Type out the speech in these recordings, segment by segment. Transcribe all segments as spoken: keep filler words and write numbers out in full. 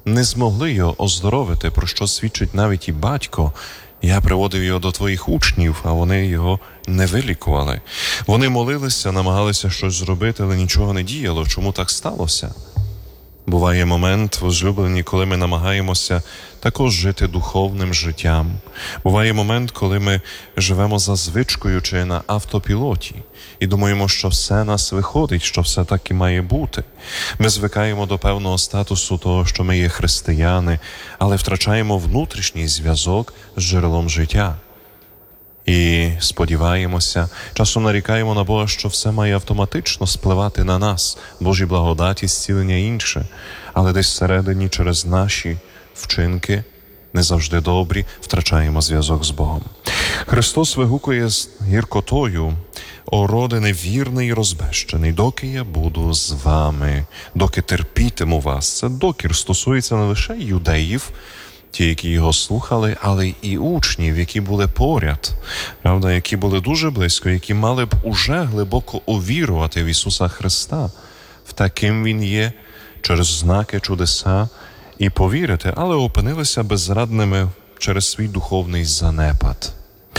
не змогли його оздоровити, про що свідчить навіть і батько. Я приводив його до твоїх учнів, а вони його не вилікували. Вони молилися, намагалися щось зробити, але нічого не діяло. Чому так сталося? Буває момент, возлюблені, коли ми намагаємося також жити духовним життям. Буває момент, коли ми живемо за звичкою чи на автопілоті і думаємо, що все нас виходить, що все так і має бути. Ми звикаємо до певного статусу того, що ми є християни, але втрачаємо внутрішній зв'язок з джерелом життя. І сподіваємося, часом нарікаємо на Бога, що все має автоматично спливати на нас, Божі благодаті, зцілення інше, але десь всередині через наші вчинки, не завжди добрі, втрачаємо зв'язок з Богом. Христос вигукує з гіркотою: «О роде невірний і розбещений, доки я буду з вами, доки терпітиму вас». Це докір стосується не лише юдеїв, ті, які його слухали, але і учнів, які були поряд, правда, які були дуже близько, які мали б уже глибоко увірувати в Ісуса Христа, в таким Він є, через знаки, чудеса, і повірити, але опинилися безрадними через свій духовний занепад.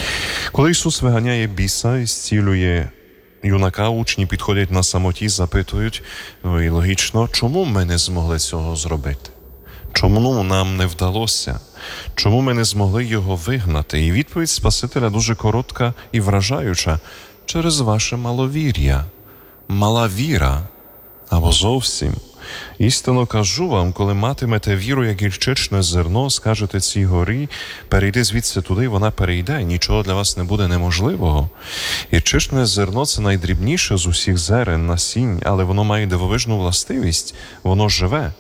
Коли Ісус виганяє біса і зцілює юнака, учні підходять на самоті, запитують, ну і логічно, чому ми не змогли цього зробити? Чому нам не вдалося? Чому ми не змогли його вигнати? І відповідь Спасителя дуже коротка і вражаюча: через ваше маловір'я, мала віра, або зовсім. Істинно кажу вам, коли матимете віру, як гірчичне зерно, скажете цій горі: перейди звідси туди, вона перейде, нічого для вас не буде неможливого. Гірчичне зерно – це найдрібніше з усіх зерен, насінь, але воно має дивовижну властивість, воно живе.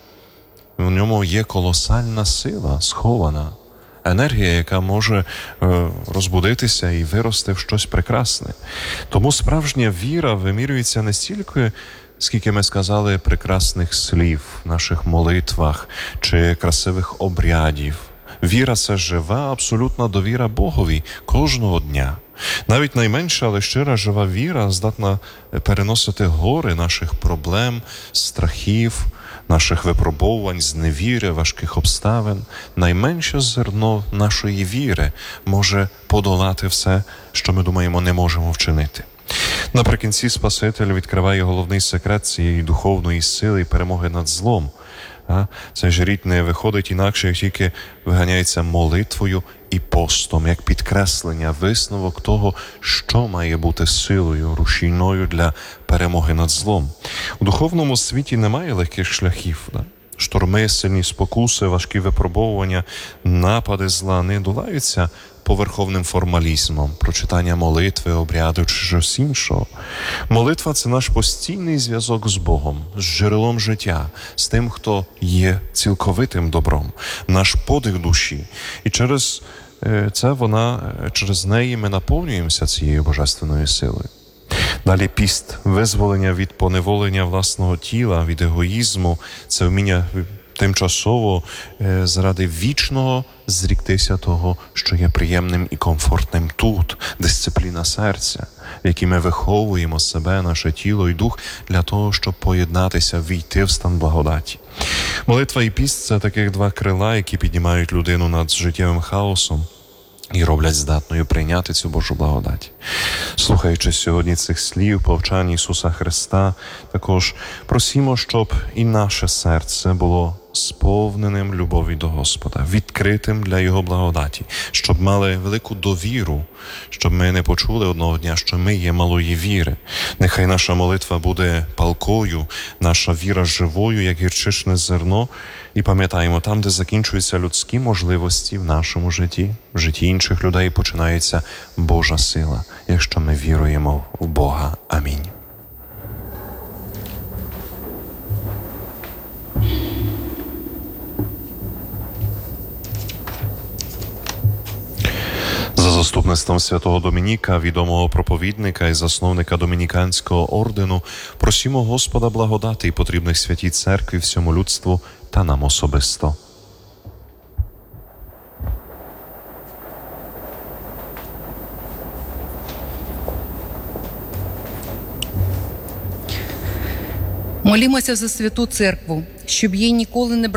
В ньому є колосальна сила, схована, енергія, яка може е, розбудитися і вирости в щось прекрасне. Тому справжня віра вимірюється не стільки, скільки ми сказали прекрасних слів в наших молитвах чи красивих обрядів. Віра – це жива, абсолютна довіра Богові кожного дня. Навіть найменша, але щира жива віра здатна переносити гори наших проблем, страхів, наших випробувань, зневіри, важких обставин. Найменше зерно нашої віри може подолати все, що ми думаємо не можемо вчинити. Наприкінці Спаситель відкриває головний секрет цієї духовної сили і перемоги над злом. Цей ж рід не виходить інакше, як тільки виганяється молитвою і постом, як підкреслення, висновок того, що має бути силою, рушійною для перемоги над злом. У духовному світі немає легких шляхів. Да? Шторми, сильні спокуси, важкі випробовування, напади зла не долаються поверховним формалізмом, прочитання молитви, обряду чи щось іншого. Молитва – це наш постійний зв'язок з Богом, з джерелом життя, з тим, хто є цілковитим добром, наш подих душі. І через це вона, через неї ми наповнюємося цією божественною силою. Далі піст, визволення від поневолення власного тіла, від егоїзму, це вміння тимчасово заради вічного зріктися того, що є приємним і комфортним тут, дисципліна серця, в якій ми виховуємо себе, наше тіло і дух для того, щоб поєднатися, війти в стан благодаті. Молитва і піст – це таких два крила, які піднімають людину над життєвим хаосом і роблять здатною прийняти цю Божу благодать. Слухаючи сьогодні цих слів, повчань Ісуса Христа, також просімо, щоб і наше серце було сповненим любові до Господа, відкритим для Його благодаті, щоб мали велику довіру, щоб ми не почули одного дня, що ми є малої віри. Нехай наша молитва буде палкою, наша віра живою, як гірчичне зерно. І пам'ятаємо, там, де закінчуються людські можливості в нашому житті, в житті інших людей починається Божа сила, якщо ми віруємо в Бога. Амінь. За заступництвом святого Домініка, відомого проповідника і засновника Домініканського ордену, просімо Господа благодати і потрібних святій церкві, всьому людству та нам особисто. Молімося за святу церкву, щоб їй ніколи не